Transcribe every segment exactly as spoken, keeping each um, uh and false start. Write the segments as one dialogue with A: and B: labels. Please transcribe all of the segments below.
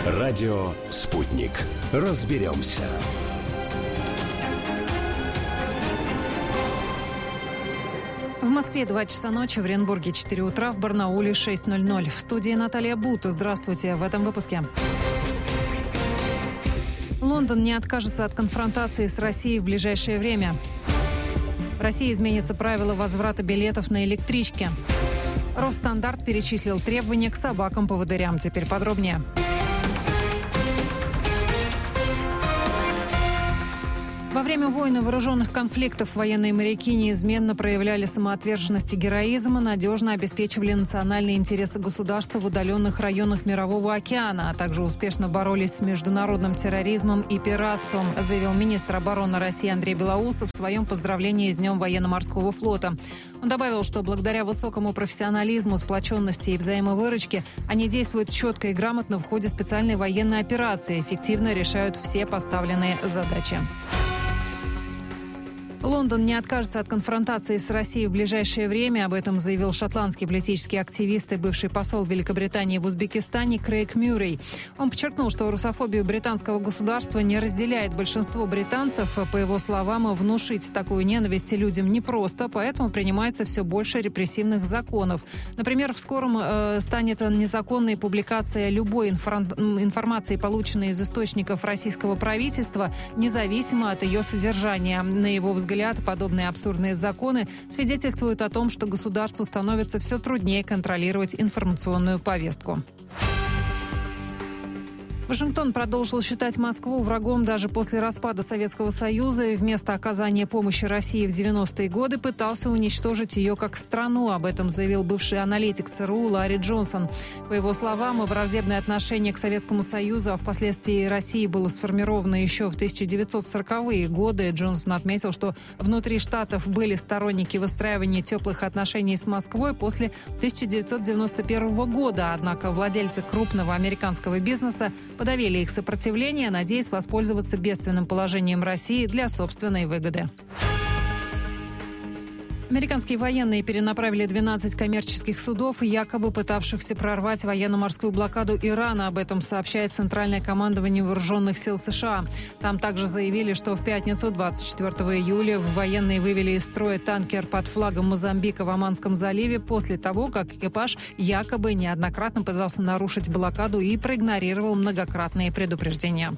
A: Радио «Спутник». Разберемся.
B: В Москве два часа ночи, в Оренбурге четыре утра, в Барнауле шесть ноль ноль. В студии Наталья Бута. Здравствуйте. В этом выпуске. Лондон не откажется от конфронтации с Россией в ближайшее время. В России изменятся правила возврата билетов на электричке. Росстандарт перечислил требования к собакам-поводырям. Теперь подробнее. Во время войн и вооруженных конфликтов военные моряки неизменно проявляли самоотверженность и героизм и надежно обеспечивали национальные интересы государства в удаленных районах Мирового океана, а также успешно боролись с международным терроризмом и пиратством, заявил министр обороны России Андрей Белоусов в своем поздравлении с Днем военно-морского флота. Он добавил, что благодаря высокому профессионализму, сплоченности и взаимовыручке они действуют четко и грамотно в ходе специальной военной операции, эффективно решают все поставленные задачи. Лондон не откажется от конфронтации с Россией в ближайшее время. Об этом заявил шотландский политический активист и бывший посол Великобритании в Узбекистане Крейг Мюррей. Он подчеркнул, что русофобию британского государства не разделяет большинство британцев. По его словам, внушить такую ненависть людям непросто, поэтому принимается все больше репрессивных законов. Например, в скором э, станет незаконной публикация любой инфор- информации, полученной из источников российского правительства, независимо от ее содержания. На его взгляд, Взгляд, подобные абсурдные законы свидетельствуют о том, что государству становится все труднее контролировать информационную повестку. Вашингтон продолжил считать Москву врагом даже после распада Советского Союза и вместо оказания помощи России в девяностые годы пытался уничтожить ее как страну. Об этом заявил бывший аналитик ЦРУ Ларри Джонсон. По его словам, враждебное отношение к Советскому Союзу, а впоследствии России, было сформировано еще в тысяча девятьсот сороковые годы. Джонсон отметил, что внутри Штатов были сторонники выстраивания теплых отношений с Москвой после тысяча девятьсот девяносто первого года. Однако владельцы крупного американского бизнеса подавили их сопротивление, надеясь воспользоваться бедственным положением России для собственной выгоды. Американские военные перенаправили двенадцать коммерческих судов, якобы пытавшихся прорвать военно-морскую блокаду Ирана. Об этом сообщает Центральное командование Вооруженных сил США. Там также заявили, что в пятницу, двадцать четвёртого июля, военные вывели из строя танкер под флагом Мозамбика в Оманском заливе после того, как экипаж якобы неоднократно пытался нарушить блокаду и проигнорировал многократные предупреждения.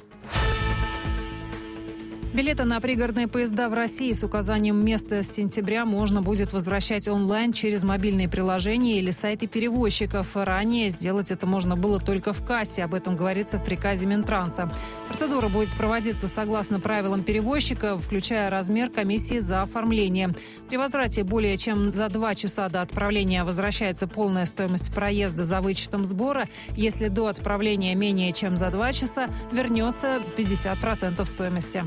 B: Билеты на пригородные поезда в России с указанием места с сентября можно будет возвращать онлайн через мобильные приложения или сайты перевозчиков. Ранее сделать это можно было только в кассе. Об этом говорится в приказе Минтранса. Процедура будет проводиться согласно правилам перевозчика, включая размер комиссии за оформление. При возврате более чем за два часа до отправления возвращается полная стоимость проезда за вычетом сбора. Если до отправления менее чем за два часа, вернется пятьдесят процентов стоимости.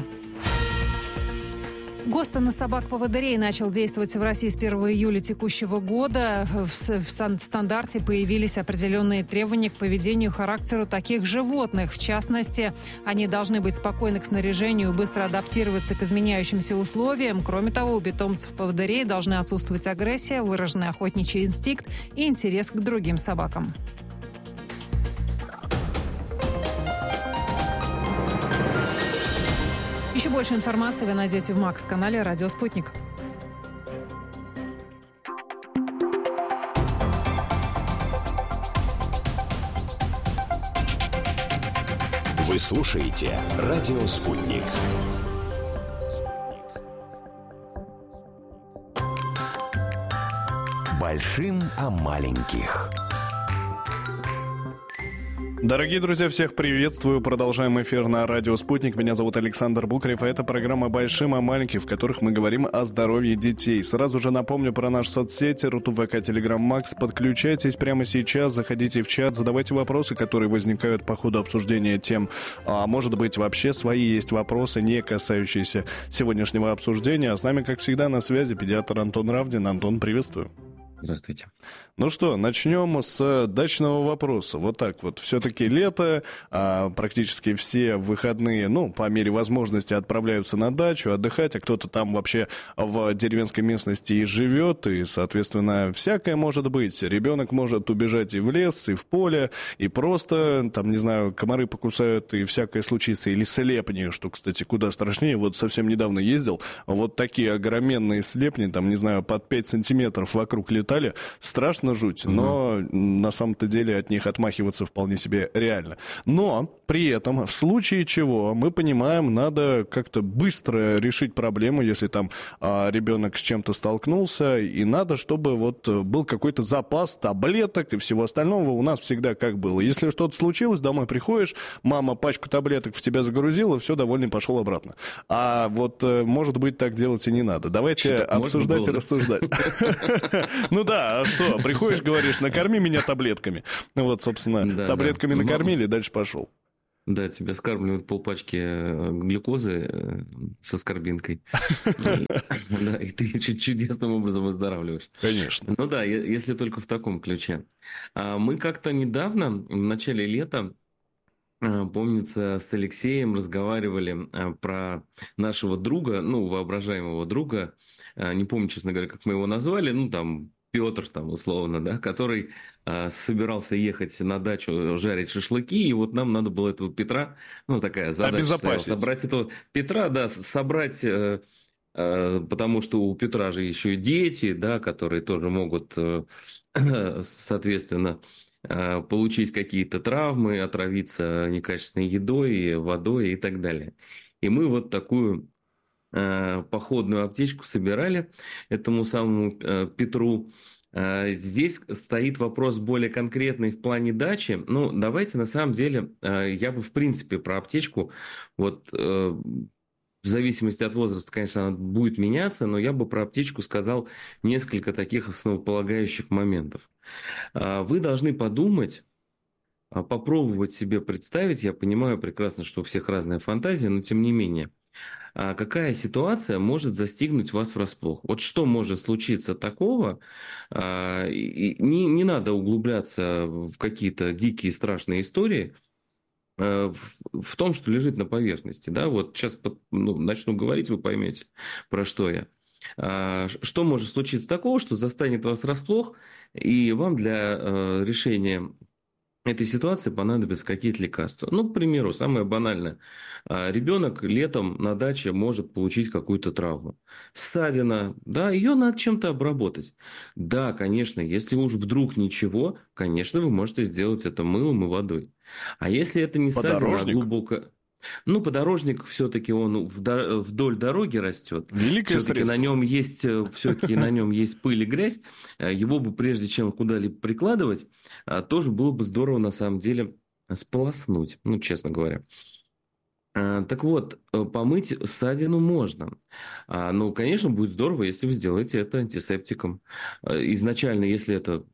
B: ГОСТ на собак-поводырей начал действовать в России с первого июля текущего года. В, в стандарте появились определенные требования к поведению и характеру таких животных. В частности, они должны быть спокойны к снаряжению и быстро адаптироваться к изменяющимся условиям. Кроме того, у питомцев-поводырей должны отсутствовать агрессия, выраженный охотничий инстинкт и интерес к другим собакам. Еще больше информации вы найдете в Макс-канале «Радио Спутник».
A: Вы слушаете «Радио Спутник». Большим о маленьких.
C: Дорогие друзья, всех приветствую. Продолжаем эфир на радио «Спутник». Меня зовут Александр Букрев, и это программа «Большим о маленьких», в которых мы говорим о здоровье детей. Сразу же напомню про наши соцсети, Рутуб, ВК, Телеграм, Макс. Подключайтесь прямо сейчас, заходите в чат, задавайте вопросы, которые возникают по ходу обсуждения тем. А может быть, вообще свои есть вопросы, не касающиеся сегодняшнего обсуждения. А с нами, как всегда, на связи педиатр Антон Равдин. Антон, приветствую.
D: Здравствуйте.
C: Ну что, начнем с дачного вопроса. Вот так вот. Все-таки лето, а практически все выходные, ну, по мере возможности отправляются на дачу отдыхать, а кто-то там вообще в деревенской местности и живет, и, соответственно, всякое может быть. Ребенок может убежать и в лес, и в поле, и просто, там, не знаю, комары покусают, и всякое случится, или слепни, что, кстати, куда страшнее. Вот совсем недавно ездил, вот такие огроменные слепни, там, не знаю, под пять сантиметров вокруг летали. Страшно жуть, но угу. на самом-то деле от них отмахиваться вполне себе реально. Но при этом, в случае чего, мы понимаем, надо как-то быстро решить проблему, если там а, ребенок с чем-то столкнулся, и надо, чтобы вот был какой-то запас таблеток и всего остального. У нас всегда как было. Если что-то случилось, домой приходишь, мама пачку таблеток в тебя загрузила, все, довольный, пошел обратно. А вот, может быть, так делать и не надо. Давайте обсуждать и рассуждать. Ну да, а что? Приходишь, говоришь, накорми меня таблетками. Ну вот, собственно, да, таблетками да. накормили, дальше пошел.
D: Да, тебя скармливают полпачки глюкозы со скорбинкой. Да, и ты чудесным образом выздоравливаешь.
C: Конечно.
D: Ну да, если только в таком ключе. Мы как-то недавно, в начале лета, помнится, с Алексеем разговаривали про нашего друга, ну, воображаемого друга, не помню, честно говоря, как мы его назвали, ну, там, Петр, там, условно, да, который э, собирался ехать на дачу жарить шашлыки, и вот нам надо было этого Петра, ну, такая задача стояла, собрать этого Петра, да, собрать, э, э, потому что у Петра же еще и дети, да, которые тоже могут, э, соответственно, э, получить какие-то травмы, отравиться некачественной едой, водой и так далее. И мы вот такую походную аптечку собирали этому самому э, Петру. Э, здесь стоит вопрос более конкретный в плане дачи. Ну, давайте, на самом деле, э, я бы, в принципе, про аптечку, вот, э, в зависимости от возраста, конечно, она будет меняться, но я бы про аптечку сказал несколько таких основополагающих моментов. Э, вы должны подумать, попробовать себе представить, я понимаю прекрасно, что у всех разная фантазия, но тем не менее, какая ситуация может застигнуть вас врасплох? Вот что может случиться такого? Не, не надо углубляться в какие-то дикие страшные истории, в, в том, что лежит на поверхности. Да? Вот сейчас ну, начну говорить, вы поймете, про что я. Что может случиться такого, что застанет вас врасплох, и вам для решения этой ситуации понадобятся какие-то лекарства. Ну, к примеру, самое банальное. Ребенок летом на даче может получить какую-то травму. Ссадина, да, ее надо чем-то обработать. Да, конечно, если уж вдруг ничего, конечно, вы можете сделать это мылом и водой. А если это не ссадина, а глубоко... Ну, подорожник все-таки он вдоль дороги растет.
C: Великое
D: все-таки
C: средство.
D: на нем есть, все-таки на нем есть пыль и грязь. Его бы прежде чем куда-либо прикладывать, тоже было бы здорово на самом деле сполоснуть, ну, честно говоря. Так вот, помыть ссадину можно. Ну, конечно, будет здорово, если вы сделаете это антисептиком. Изначально, если это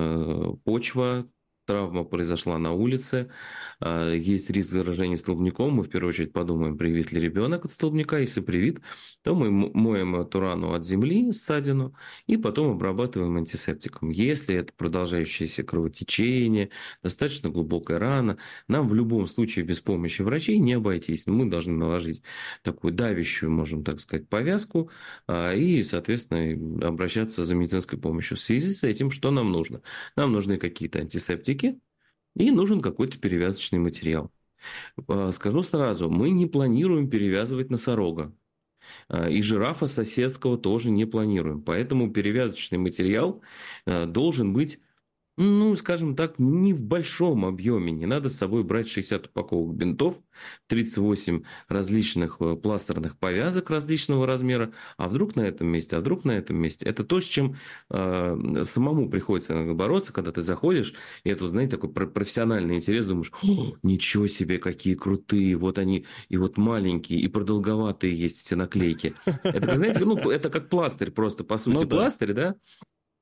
D: почва, травма произошла на улице, есть риск заражения столбняком, мы в первую очередь подумаем, привит ли ребенок от столбняка. Если привит, то мы моем эту рану от земли, ссадину, и потом обрабатываем антисептиком. Если это продолжающееся кровотечение, достаточно глубокая рана, нам в любом случае без помощи врачей не обойтись. Мы должны наложить такую давящую, можем так сказать, повязку и, соответственно, обращаться за медицинской помощью. В связи с этим, что нам нужно? Нам нужны какие-то антисептики, и нужен какой-то перевязочный материал. Скажу сразу, мы не планируем перевязывать носорога. И жирафа соседского тоже не планируем. Поэтому перевязочный материал должен быть, ну, скажем так, не в большом объеме. Не надо с собой брать шестьдесят упаковок бинтов, тридцать восемь различных пластерных повязок различного размера. А вдруг на этом месте, а вдруг на этом месте. Это то, с чем э, самому приходится иногда бороться, когда ты заходишь, и это, знаете, такой профессиональный интерес, думаешь, ничего себе, какие крутые, вот они, и вот маленькие, и продолговатые есть эти наклейки. Это, знаете, ну, это как пластырь просто, по сути, ну, да. пластырь, да?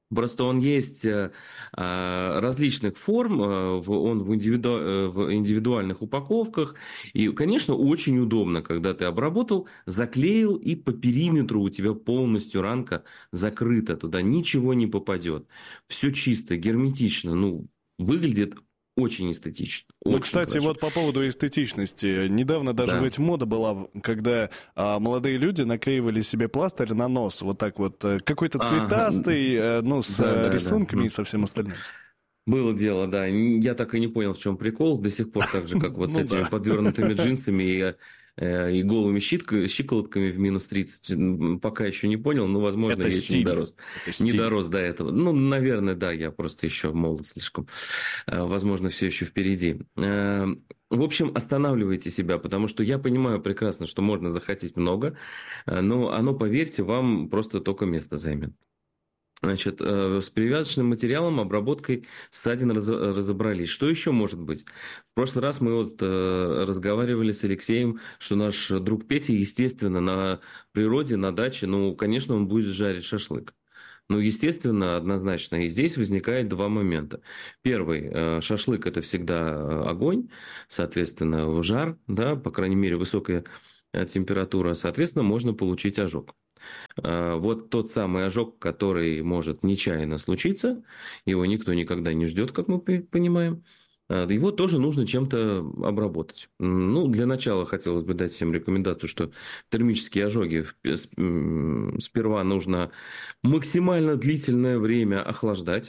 D: Просто он есть э, а, различных форм, э, в- он в, индивиду- э, в индивидуальных упаковках. И, конечно, очень удобно, когда ты обработал, заклеил, и по периметру у тебя полностью ранка закрыта, туда ничего не попадет. Все чисто, герметично, ну, выглядит очень эстетично,
C: Ну,
D: очень
C: кстати,
D: хорошо.
C: вот по поводу эстетичности. Недавно даже
D: Да.
C: ведь мода была, когда а, молодые люди наклеивали себе пластырь на нос. Вот так вот. э, Какой-то
D: Ага.
C: цветастый, э, ну, с
D: Да,
C: э,
D: да, да.
C: рисунками и
D: М.
C: со всем остальным.
D: Было дело, да. Н- Я так и не понял, в чем прикол. До сих пор так же, как вот с
C: Ну
D: этими
C: да.
D: подвернутыми джинсами и, э, и голыми щитка- щиколотками в минус тридцать. М, Пока еще не понял, но, возможно,
C: Это
D: я еще не
C: стиль.
D: дорос.
C: Это
D: Не
C: стиль.
D: дорос до этого. Ну, наверное, да, я просто еще молод слишком. Э, Возможно, все еще впереди. Э, В общем, останавливайте себя, потому что я понимаю прекрасно, что можно захотеть много, э, но оно, поверьте, вам просто только место займет. Значит, э, с перевязочным материалом, обработкой ссадин раз- разобрались. Что еще может быть? В прошлый раз мы вот э, разговаривали с Алексеем, что наш друг Петя, естественно, на природе, на даче, ну, конечно, он будет жарить шашлык. Ну, естественно, однозначно. И здесь возникает два момента. Первый, э, шашлык – это всегда э, огонь, соответственно, жар, да, по крайней мере, высокая э, температура, соответственно, можно получить ожог. А, Вот тот самый ожог, который может нечаянно случиться, его никто никогда не ждет, как мы пи- понимаем, а, его тоже нужно чем-то обработать. М, Ну, для начала хотелось бы дать всем рекомендацию, что термические ожоги в- с- м, сперва нужно максимально длительное время охлаждать,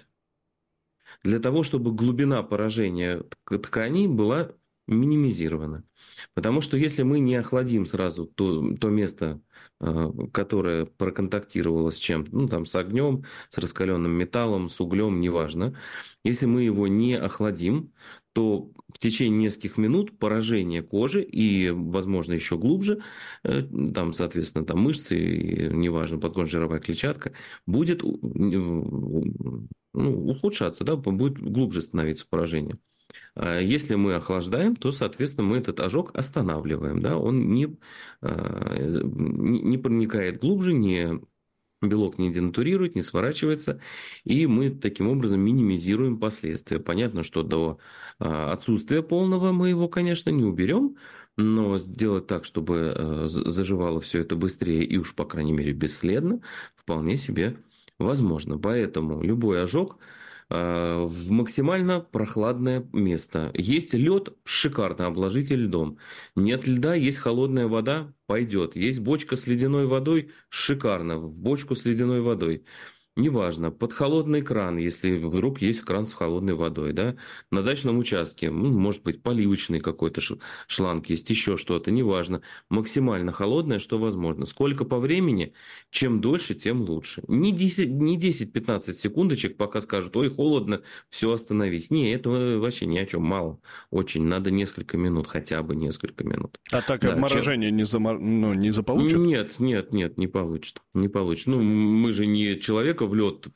D: для того, чтобы глубина поражения тк- тканей была минимизирована. Потому что если мы не охладим сразу то, то место, э, которое проконтактировало с чем-то, ну там с огнем, с раскаленным металлом, с углем, неважно, если мы его не охладим, то в течение нескольких минут поражение кожи и, возможно, еще глубже, э, там, соответственно, там мышцы, и, неважно, подкожно-жировая клетчатка, будет у- у- ну, ухудшаться, да, будет глубже становиться поражение. А Если мы охлаждаем, то, соответственно, мы этот ожог останавливаем, да, он не, а, не не проникает глубже, не белок не денатурирует, не сворачивается, и мы таким образом минимизируем последствия. Понятно, что до а, отсутствия полного мы его, конечно, не уберем, но сделать так, чтобы э, з- заживало все это быстрее и уж, по крайней мере, бесследно, вполне себе возможно. Поэтому любой ожог э, в максимально прохладное место. Есть лед, шикарно, обложите льдом. Нет льда, есть холодная вода, пойдет. Есть бочка с ледяной водой, шикарно, в бочку с ледяной водой. Неважно, под холодный кран, если вдруг есть кран с холодной водой, да, на дачном участке, ну, может быть, поливочный какой-то ш- шланг есть, еще что-то, неважно, максимально холодное, что возможно. Сколько по времени, чем дольше, тем лучше. Не десять, не десять-пятнадцать секундочек, пока скажут, ой, холодно, все, остановись. Не, этого вообще ни о чем, мало. Очень, надо несколько минут, хотя бы несколько минут.
C: А так
D: Да, чем...
C: обморожение не, замор... ну, не заполучат?
D: Нет, нет, нет, не получит. Не получит. Ну, мы же не человека в лед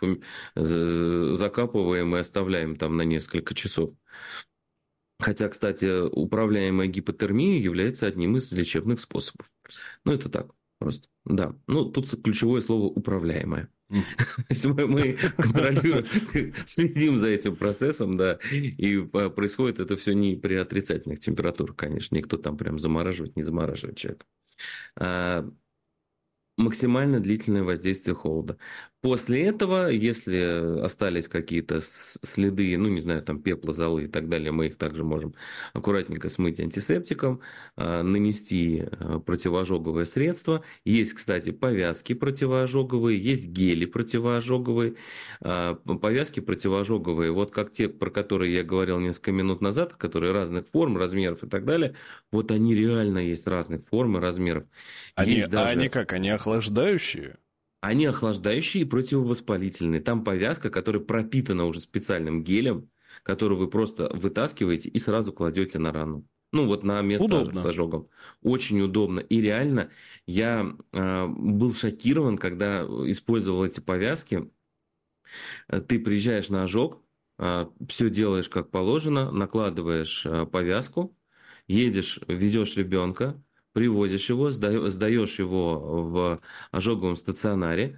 D: закапываем и оставляем там на несколько часов. Хотя, кстати, управляемая гипотермия является одним из лечебных способов. Ну, это так просто. Да. Ну, тут ключевое слово «управляемое».
C: Мгм.
D: То есть мы, мы контролируем, следим за этим процессом, да, и а, происходит это все не при отрицательных температурах, конечно, никто там прям замораживает, не замораживает человека. А, Максимально длительное воздействие холода. После этого, если остались какие-то с- следы, ну, не знаю, там пепла, золы и так далее, мы их также можем аккуратненько смыть антисептиком, а, нанести а, противоожоговое средство. Есть, кстати, повязки противоожоговые, есть гели противоожоговые. А, Повязки противоожоговые, вот как те, про которые я говорил несколько минут назад, которые разных форм, размеров и так далее, вот они реально есть разных форм и размеров.
C: Они,
D: Есть
C: а они
D: даже...
C: как? Они охлаждающие?
D: Они охлаждающие и противовоспалительные. Там повязка, которая пропитана уже специальным гелем, который вы просто вытаскиваете и сразу кладете на рану. Ну, вот на место с
C: Удобно.
D: ожогом. Очень удобно. И реально, я э, был шокирован, когда использовал эти повязки. Э, Ты приезжаешь на ожог, все делаешь как положено, накладываешь э, повязку, едешь, везешь ребенка, привозишь его, сда- сдаешь его в ожоговом стационаре,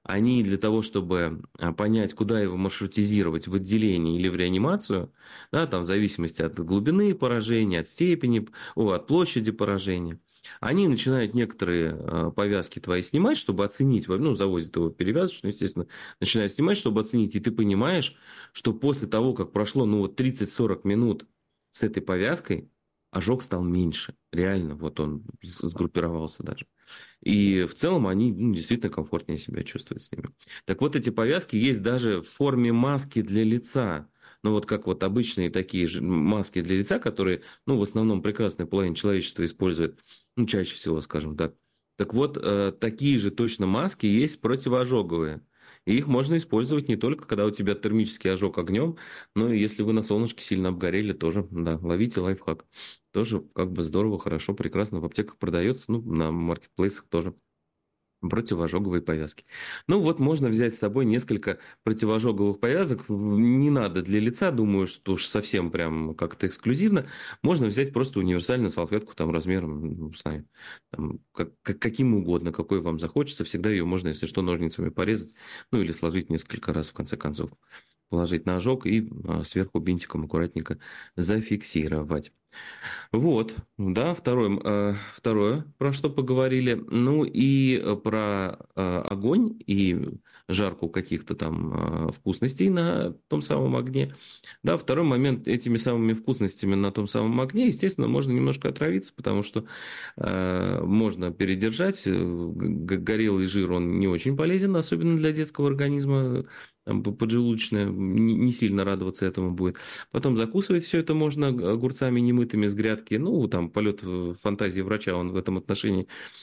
D: они для того, чтобы понять, куда его маршрутизировать, в отделение или в реанимацию, да, там в зависимости от глубины поражения, от степени, о, от площади поражения, они начинают некоторые э, повязки твои снимать, чтобы оценить, ну, завозят его перевязочную, естественно, начинают снимать, чтобы оценить, и ты понимаешь, что после того, как прошло, ну, вот тридцать-сорок минут с этой повязкой, ожог стал меньше, реально, вот он сгруппировался даже. И в целом они, ну, действительно комфортнее себя чувствуют с ними. Так вот, эти повязки есть даже в форме маски для лица. Ну, вот как вот обычные такие же маски для лица, которые, ну, в основном прекрасная половина человечества использует, ну, чаще всего, скажем так. Так вот, э, такие же точно маски есть противоожоговые. И их можно использовать не только, когда у тебя термический ожог огнем, но и если вы на солнышке сильно обгорели, тоже, да, ловите лайфхак. Тоже как бы здорово, хорошо, прекрасно. В аптеках продается, ну, на маркетплейсах тоже. Противоожоговые повязки. Ну вот можно взять с собой несколько противоожоговых повязок. Не надо для лица, думаю, что уж совсем прям как-то эксклюзивно. Можно взять просто универсальную салфетку там размером, ну, знаю, там, как, как, каким угодно, какой вам захочется. Всегда ее можно, если что, ножницами порезать. Ну или сложить несколько раз в конце концов. Положить на ожог и а, сверху бинтиком аккуратненько зафиксировать. Вот, да, второе, э, второе, про что поговорили. Ну и про э, огонь и жарку каких-то там э, вкусностей на том самом огне. Да, второй момент, этими самыми вкусностями на том самом огне, естественно, можно немножко отравиться, потому что э, можно передержать. Г- горелый жир, он не очень полезен, особенно для детского организма. Там поджелудочная, не, не сильно радоваться этому будет. Потом закусывать все это можно огурцами немытыми с грядки. Ну, там полет фантазии врача, он в этом отношении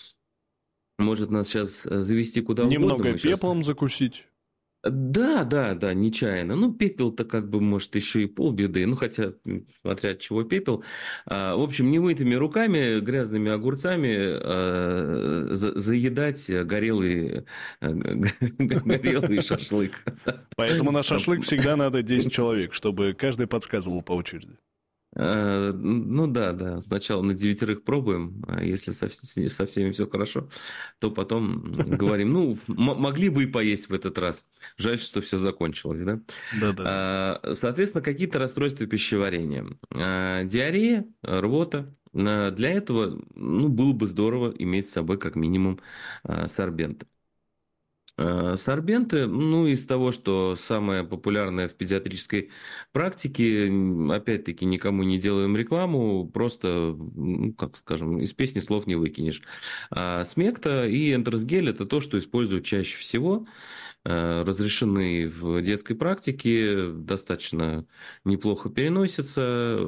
D: может нас сейчас завести куда угодно.
C: Немного
D: Мы сейчас...
C: пеплом закусить.
D: Да, да, да, нечаянно. Ну, пепел-то как бы, может, еще и полбеды. Ну, хотя, смотря от чего пепел. А, в общем, немытыми руками, грязными огурцами а, за, заедать горелый, горелый шашлык.
C: Поэтому на шашлык всегда надо десять человек, чтобы каждый подсказывал по очереди.
D: А, ну да, да. Сначала на девятерых пробуем, а если со, со всеми все хорошо, то потом говорим, ну, м- могли бы и поесть в этот раз. Жаль, что все закончилось, да?
C: Да-да.
D: А, соответственно, какие-то расстройства пищеварения. А, диарея, рвота. А, для этого, ну, было бы здорово иметь с собой как минимум а, сорбенты. Сорбенты, ну, из того, что самое популярное в педиатрической практике, опять-таки, никому не делаем рекламу, просто, ну, как скажем, из песни слов не выкинешь. А смекта и энтеросгель – это то, что используют чаще всего, разрешены в детской практике, достаточно неплохо переносятся.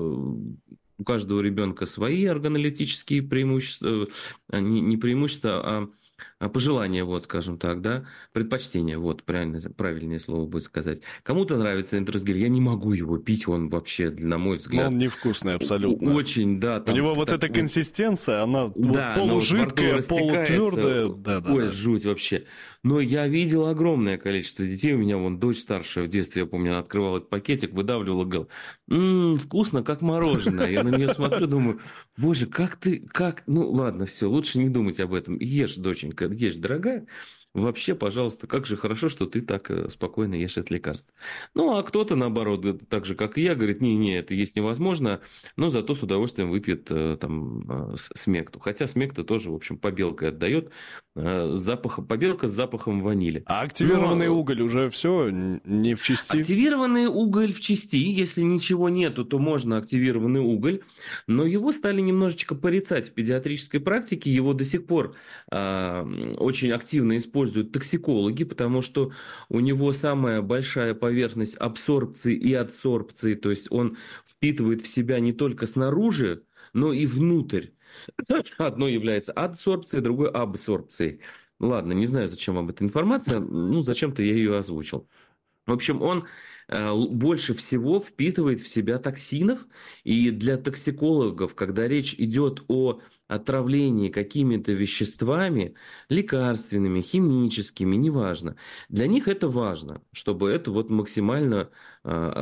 D: У каждого ребенка свои органолептические преимущества, не, не преимущества, а пожелания, вот, скажем так, да, предпочтения, вот, правильно, правильнее слово будет сказать. Кому-то нравится энтеросгель, я не могу его пить, он вообще, на мой взгляд...
C: Но он невкусный абсолютно.
D: Очень, да.
C: Там, У него вот эта вот... консистенция, она
D: да,
C: вот полужидкая,
D: вот
C: полутвердая. Да, да,
D: Ой,
C: да.
D: жуть вообще. Но я видел огромное количество детей, у меня вон дочь старшая в детстве, я помню, она открывала этот пакетик, выдавливала, говорила, м-м, вкусно, как мороженое. Я на нее смотрю, думаю, боже, как ты, как... Ну, ладно, все, лучше не думать об этом. Ешь, доченька, ешь, дорогая. Вообще, пожалуйста, как же хорошо, что ты так спокойно ешь это лекарство. Ну, а кто-то, наоборот, так же, как и я, говорит, не-не, это есть невозможно, но зато с удовольствием выпьет там смекту. Хотя смекта тоже, в общем, побелкой отдает. Запах, побелка с запахом ванили.
C: А активированный но... уголь уже все не в части?
D: Активированный уголь в части. Если ничего нету, то можно активированный уголь. Но его стали немножечко порицать в педиатрической практике. Его до сих пор э, очень активно используют токсикологи, потому что у него самая большая поверхность абсорбции и адсорбции. То есть он впитывает в себя не только снаружи, но и внутрь. Одно является адсорбцией, другое абсорбцией. Ладно, не знаю, зачем вам эта информация, ну, зачем-то я ее озвучил. В общем, он э, больше всего впитывает в себя токсинов, и для токсикологов, когда речь идет о отравлении какими-то веществами, лекарственными, химическими, неважно, для них это важно, чтобы это вот максимально э,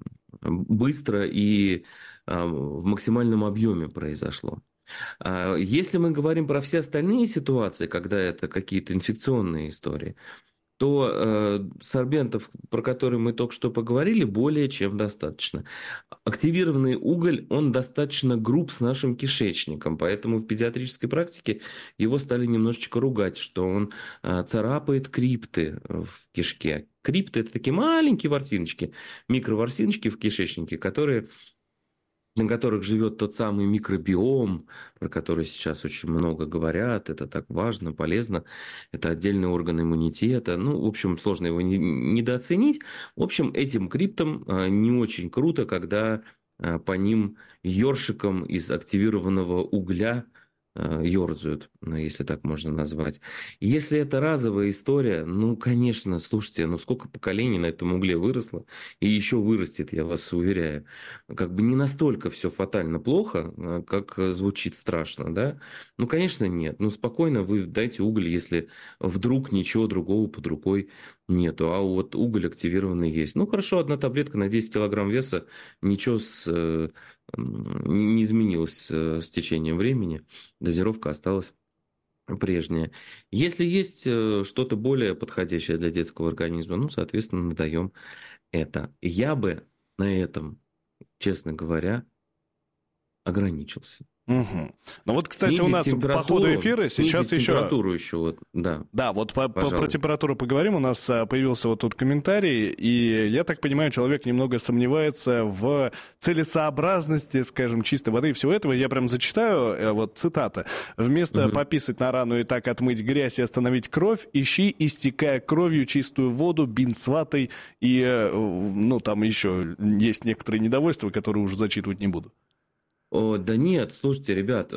D: быстро и э, в максимальном объеме произошло. Если мы говорим про все остальные ситуации, когда это какие-то инфекционные истории, то э, сорбентов, про которые мы только что поговорили, более чем достаточно. Активированный уголь, он достаточно груб с нашим кишечником, поэтому в педиатрической практике его стали немножечко ругать, что он э, царапает крипты в кишке. Крипты – это такие маленькие ворсиночки, микроворсиночки в кишечнике, которые... на которых живет тот самый микробиом, про который сейчас очень много говорят, это так важно, полезно, это отдельный орган иммунитета, ну, в общем, сложно его не, недооценить. В общем, этим криптам не очень круто, когда по ним ёршиком из активированного угля ерзают, если так можно назвать. Если это разовая история, ну, конечно, слушайте, ну, сколько поколений на этом угле выросло, и еще вырастет, я вас уверяю. Как бы не настолько все фатально плохо, как звучит страшно, да? Ну, конечно, нет. Ну, спокойно вы дайте уголь, если вдруг ничего другого под рукой нету, а вот уголь активированный есть. Ну, хорошо, одна таблетка на десять килограмм веса, ничего с... не изменилось с течением времени, дозировка осталась прежняя. Если есть что-то более подходящее для детского организма, ну, соответственно, надаем это. Я бы на этом, честно говоря, ограничился.
C: Угу. Ну вот, кстати,
D: снизить
C: у нас по ходу эфира сейчас еще...
D: температуру еще, вот, да.
C: Да, вот по, по, про температуру поговорим. У нас появился вот тут комментарий, и я так понимаю, человек немного сомневается в целесообразности, скажем, чистой воды и всего этого. Я прям зачитаю, вот цитата. «Вместо угу. пописать на рану и так отмыть грязь и остановить кровь, ищи, истекая кровью, чистую воду, бинт с ватой». И, ну, там еще есть некоторые недовольства, которые уже зачитывать не буду.
D: О, да нет, слушайте, ребят,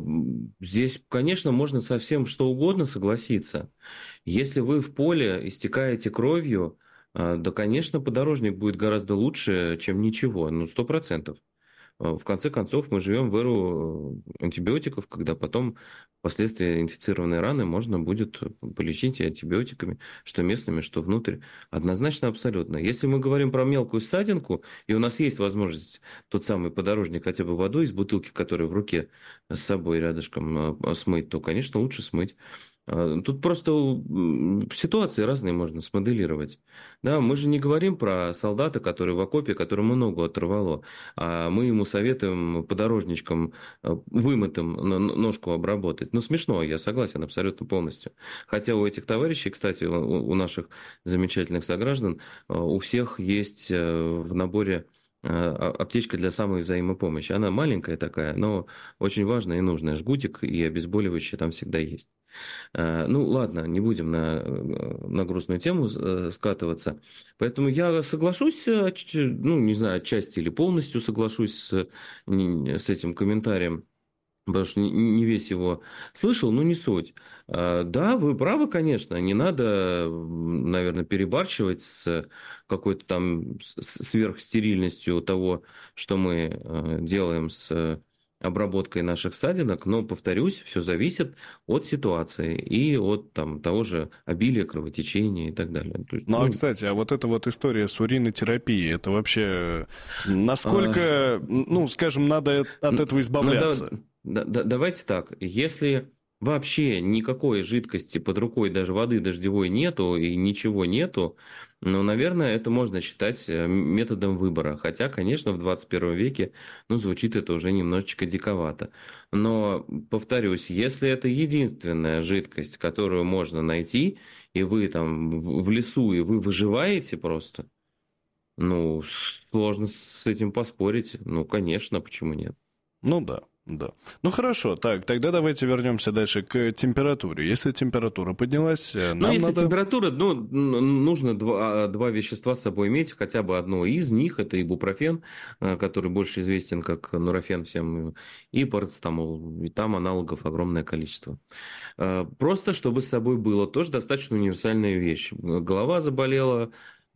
D: здесь, конечно, можно со всем что угодно согласиться. Если вы в поле истекаете кровью, да, конечно, подорожник будет гораздо лучше, чем ничего, ну, сто процентов. В конце концов, мы живем в эру антибиотиков, когда потом последствия инфицированной раны можно будет полечить и антибиотиками, что местными, что внутрь. Однозначно, абсолютно. Если мы говорим про мелкую ссадинку, и у нас есть возможность тот самый подорожник хотя бы водой из бутылки, которая в руке с собой рядышком, смыть, то, конечно, лучше смыть. Тут просто ситуации разные можно смоделировать. Да, мы же не говорим про солдата, который в окопе, которому ногу оторвало, а мы ему советуем подорожничком вымытым ножку обработать. Ну, смешно, я согласен абсолютно полностью. Хотя у этих товарищей, кстати, у наших замечательных сограждан, у всех есть в наборе аптечка для самой взаимопомощи. Она маленькая такая, но очень важная и нужная. Жгутик и обезболивающее там всегда есть. Ну, ладно, не будем на, на грустную тему скатываться. Поэтому я соглашусь, ну, не знаю, отчасти или полностью соглашусь с, с этим комментарием. Потому что не весь его слышал, но не суть. Да, вы правы, конечно, не надо, наверное, перебарщивать с какой-то там сверхстерильностью того, что мы делаем с обработкой наших ссадинок, но, повторюсь, все зависит от ситуации и от там, того же обилия кровотечения и так далее. То есть,
C: ну,
D: ну,
C: а, кстати, а вот эта вот история с уринотерапией, это вообще насколько, а... ну, скажем, надо от этого избавляться?
D: Ну, да, да, давайте так, если вообще никакой жидкости под рукой, даже воды дождевой нету и ничего нету, ну, наверное, это можно считать методом выбора. Хотя, конечно, в двадцать первом веке, ну, звучит это уже немножечко диковато. Но, повторюсь, если это единственная жидкость, которую можно найти, и вы там в лесу, и вы выживаете просто, ну, сложно с этим поспорить. Ну, конечно, почему нет?
C: Ну, да. Да. Ну хорошо, так, тогда давайте вернемся дальше к температуре. Если температура поднялась, нам
D: ну, если
C: надо...
D: температура, ну, нужно два, два вещества с собой иметь, хотя бы одно из них, это ибупрофен, который больше известен как нурофен всем, и парацетамол, и там аналогов огромное количество. Просто чтобы с собой было, тоже достаточно универсальная вещь. Голова заболела,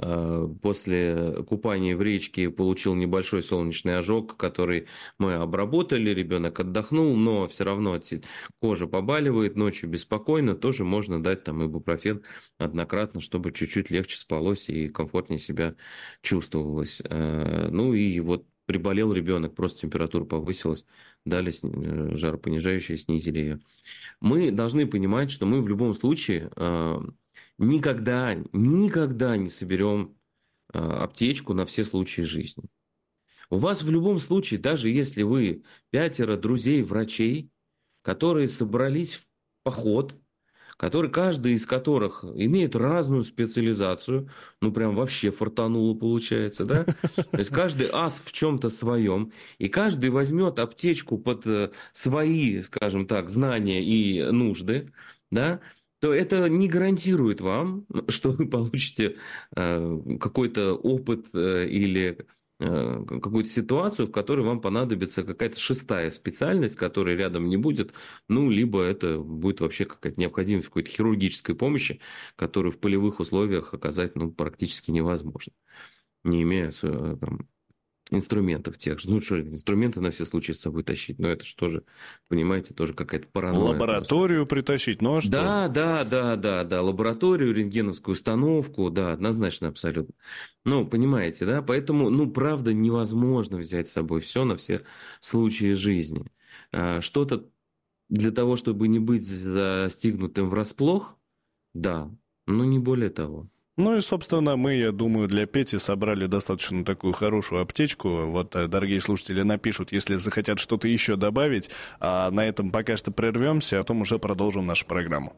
D: после купания в речке получил небольшой солнечный ожог, который мы обработали, ребенок отдохнул, но все равно кожа побаливает, ночью беспокойно, тоже можно дать там ибупрофен однократно, чтобы чуть-чуть легче спалось и комфортнее себя чувствовалось. Ну и вот приболел ребенок, просто температура повысилась, дали жаропонижающее, снизили ее. Мы должны понимать, что мы в любом случае никогда, никогда не соберем аптечку на все случаи жизни. У вас в любом случае, даже если вы пятеро друзей-врачей, которые собрались в поход, который, каждый из которых имеет разную специализацию, ну, прям вообще фартануло получается, да? То есть, каждый ас в чем-то своем, и каждый возьмет аптечку под свои, скажем так, знания и нужды, да, то это не гарантирует вам, что вы получите э, какой-то опыт э, или э, какую-то ситуацию, в которой вам понадобится какая-то шестая специальность, которой рядом не будет, ну, либо это будет вообще какая-то необходимость какой-то хирургической помощи, которую в полевых условиях оказать, ну, практически невозможно, не имея там инструментов тех же. Ну, что, инструменты на все случаи с собой тащить. Но это же тоже, понимаете, тоже какая-то паранойя.
C: Лабораторию просто притащить, ну а что?
D: Да, да, да, да, да. Лабораторию, рентгеновскую установку, да, однозначно, абсолютно. Ну, понимаете, да? Поэтому, ну, правда, невозможно взять с собой все на все случаи жизни. Что-то для того, чтобы не быть застигнутым врасплох, да, но не более того.
C: Ну и, собственно, мы, я думаю, для Пети собрали достаточно такую хорошую аптечку. Вот, дорогие слушатели, напишут, если захотят что-то еще добавить. А на этом пока что прервемся, а потом уже продолжим нашу программу.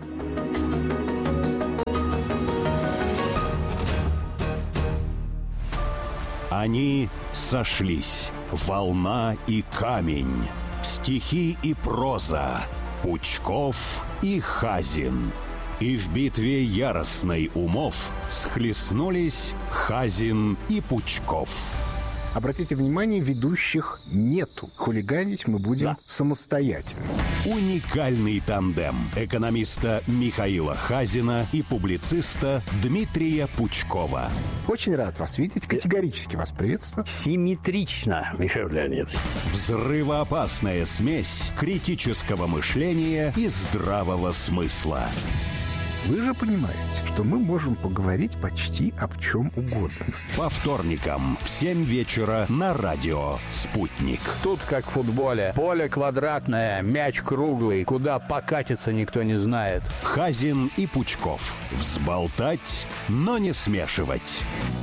A: Они сошлись. Волна и камень. Стихи и проза. Пучков и Хазин. И в битве яростной умов схлестнулись Хазин и Пучков.
E: Обратите внимание, ведущих нету. Хулиганить мы будем да. самостоятельно.
A: Уникальный тандем экономиста Михаила Хазина и публициста Дмитрия Пучкова.
E: Очень рад вас видеть. Категорически вас приветствую.
F: Симметрично, Михаил Леонидович.
A: Взрывоопасная смесь критического мышления и здравого смысла.
E: Вы же понимаете, что мы можем поговорить почти об чем угодно.
A: По вторникам в семь вечера на радио «Спутник».
F: Тут как в футболе. Поле квадратное, мяч круглый. Куда покатиться, никто не знает.
A: Хазин и Пучков. Взболтать, но не смешивать.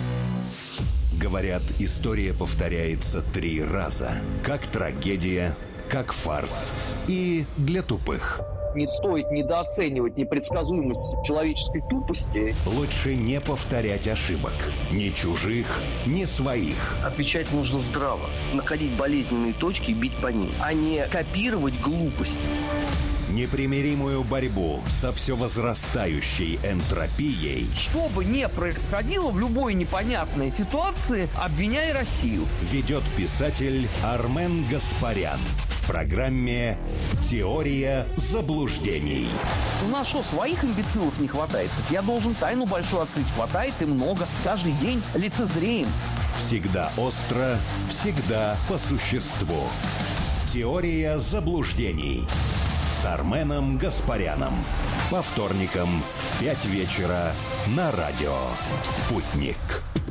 A: Говорят, история повторяется три раза. Как трагедия, как фарс. И для тупых.
G: Не стоит недооценивать непредсказуемость человеческой тупости.
A: Лучше не повторять ошибок. Ни чужих, ни своих.
G: Отвечать нужно здраво. Находить болезненные точки и бить по ним. А не копировать глупость.
A: Непримиримую борьбу со все возрастающей энтропией.
G: Что бы ни происходило в любой непонятной ситуации, обвиняй Россию.
A: Ведет писатель Армен Гаспарян в программе «Теория заблуждений».
G: У нас что, своих имбецилов не хватает? Я должен тайну большую открыть. Хватает и много. Каждый день лицезреем.
A: Всегда остро, всегда по существу. «Теория заблуждений». С Арменом Гаспаряном. По вторникам в пять вечера на радио «Спутник».